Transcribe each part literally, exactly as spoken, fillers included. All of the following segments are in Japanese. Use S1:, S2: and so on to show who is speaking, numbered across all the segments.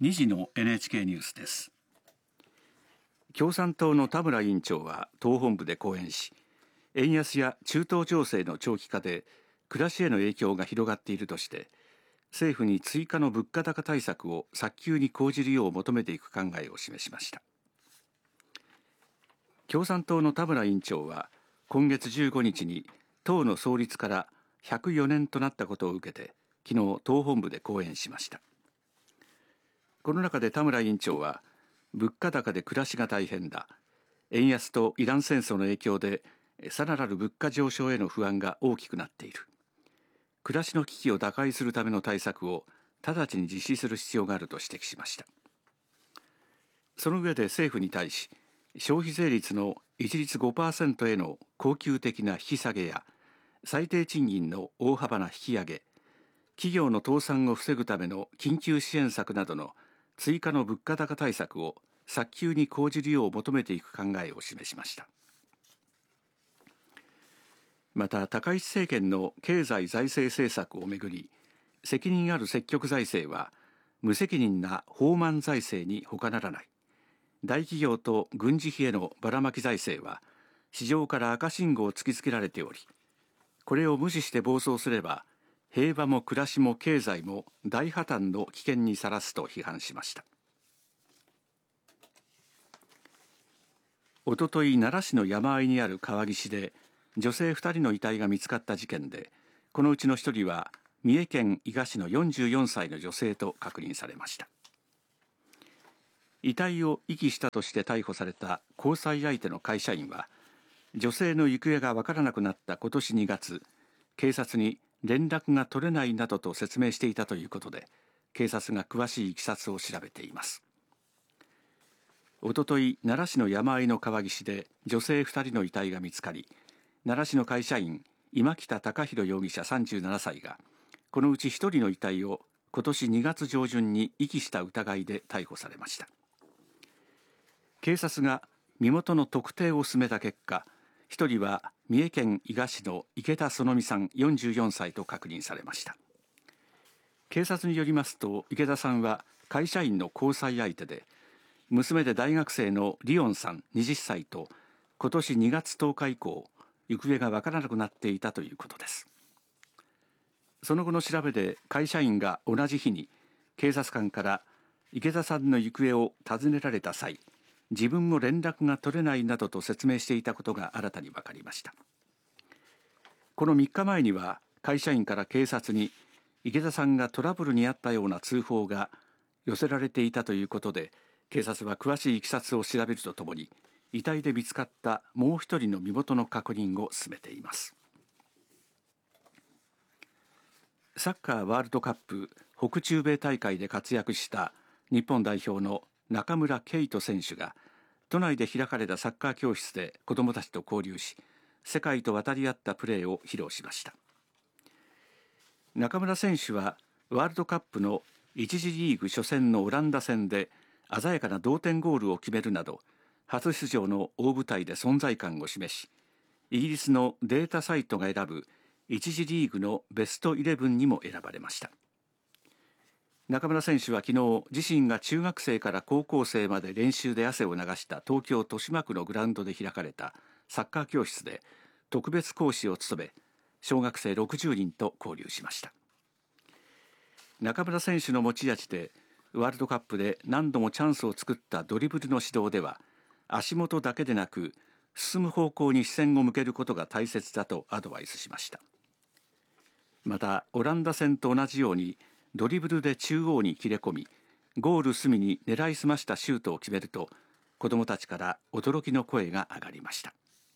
S1: にじの エヌエイチケー ニュースです。
S2: 共産党の田村委員長は党本部で講演し、円安や中東情勢の長期化で暮らしへの影響が広がっているとして、政府に追加の物価高対策を早急に講じるよう求めていく考えを示しました。共産党の田村委員長は今月じゅうごにちに党の創立からひゃくよねんとなったことを受けて、昨日党本部で講演しました。この中で田村委員長は、物価高で暮らしが大変だ、円安とイラン戦争の影響でさらなる物価上昇への不安が大きくなっている、暮らしの危機を打開するための対策を直ちに実施する必要があると指摘しました。その上で政府に対し、消費税率の一律 ごパーセント への恒久的な引き下げや最低賃金の大幅な引き上げ、企業の倒産を防ぐための緊急支援策などの追加の物価高対策を早急に講じるよう求めていく考えを示しました。また、高市政権の経済財政政策をめぐり、責任ある積極財政は無責任な放漫財政に他ならない、大企業と軍事費へのばらまき財政は市場から赤信号を突きつけられており、これを無視して暴走すれば平和も暮らしも経済も大破綻の危険にさらすと批判しました。おととい、奈良市の山あいにある川岸で女性ふたりの遺体が見つかった事件で、このうちのひとりは三重県伊賀市のよんじゅうよんさいの女性と確認されました。遺体を遺棄したとして逮捕された交際相手の会社員は、女性の行方がわからなくなった今年にがつ、警察に連絡が取れないなどと説明していたということで、警察が詳しいいきさつを調べています。おととい、奈良市の山あいの川岸で女性ふたりの遺体が見つかり、奈良市の会社員今北隆弘容疑者さんじゅうななさいが、このうちひとりの遺体を今年にがつ上旬に遺棄した疑いで逮捕されました。警察が身元の特定を進めた結果、ひとりは三重県伊賀市の池田園美さんよんじゅうよんさいと確認されました。警察によりますと、池田さんは会社員の交際相手で、娘で大学生のリオンさんはたちと今年にがつとおか以降、行方がわからなくなっていたということです。その後の調べで、会社員が同じ日に警察官から池田さんの行方を尋ねられた際、自分も連絡が取れないなどと説明していたことが新たに分かりました。このみっかまえには、会社員から警察に池田さんがトラブルにあったような通報が寄せられていたということで、警察は詳しいいきさつを調べるとともに、遺体で見つかったもう一人の身元の確認を進めています。サッカーワールドカップ北中米大会で活躍した日本代表の中村敬斗選手が、都内で開かれたサッカー教室で子どもたちと交流し、世界と渡り合ったプレーを披露しました。中村選手はワールドカップの一次リーグ初戦のオランダ戦で鮮やかな同点ゴールを決めるなど、初出場の大舞台で存在感を示し、イギリスのデータサイトが選ぶ一次リーグのベストイレブンにも選ばれました。中村選手は昨日、自身が中学生から高校生まで練習で汗を流した東京豊島区のグラウンドで開かれたサッカー教室で特別講師を務め、小学生ろくじゅうにんと交流しました。中村選手の持ち味で、ワールドカップで何度もチャンスを作ったドリブルの指導では、足元だけでなく進む方向に視線を向けることが大切だとアドバイスしました。また、オランダ戦と同じようにドリブルで中央に切れ込み、ゴール隅に狙いすましたシュートを決めると、子どもたちから驚きの声が上がりました。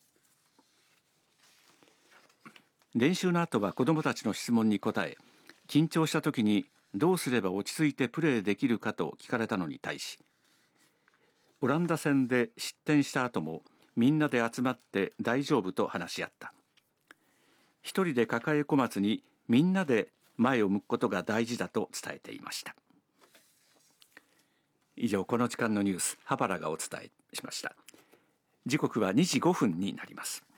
S2: 練習の後は子どもたちの質問に答え、緊張した時にどうすれば落ち着いてプレーできるかと聞かれたのに対し、オランダ戦で失点した後もみんなで集まって大丈夫と話し合った。一人で抱え込まずにみんなで前を向くことが大事だと伝えていました。以上、この時間のニュース、羽原がお伝えしました。時刻はにじごふんになります。